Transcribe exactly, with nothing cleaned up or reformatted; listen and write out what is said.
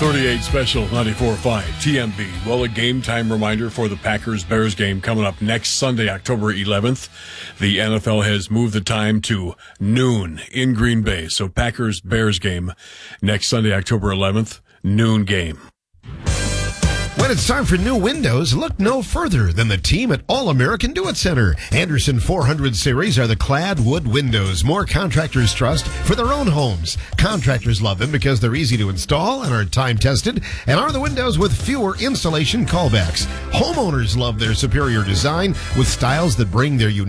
thirty-eight Special ninety-four point five T M B. Well, a game time reminder for the Packers-Bears game coming up next Sunday, October eleventh. The N F L has moved the time to noon in Green Bay. So Packers-Bears game next Sunday, October eleventh, noon game. When it's time for new windows, look no further than the team at All American Do It Center. Anderson four hundred series are the clad wood windows more contractors trust for their own homes. Contractors love them because they're easy to install and are time-tested, and are the windows with fewer installation callbacks. Homeowners love their superior design with styles that bring their unique